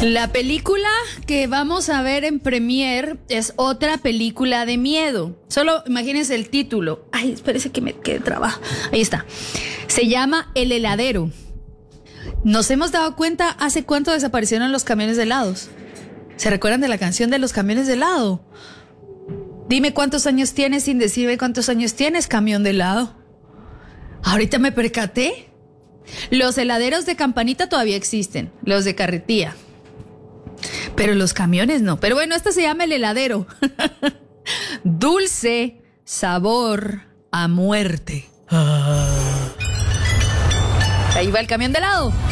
La película que vamos a ver en premiere es otra película de miedo. Solo imagínense el título. Ay, espérese que me quede trabajo. Ahí está. Se llama El Heladero. Nos hemos dado cuenta hace cuánto desaparecieron los camiones de helados. ¿Se recuerdan de la canción de los camiones de helado? Dime cuántos años tienes sin decirme cuántos años tienes, camión de helado. Ahorita me percaté. Los heladeros de campanita todavía existen, los de carretilla. Pero los camiones no. Pero bueno, este se llama El Heladero. Dulce sabor a muerte. Ahí va el camión de helado.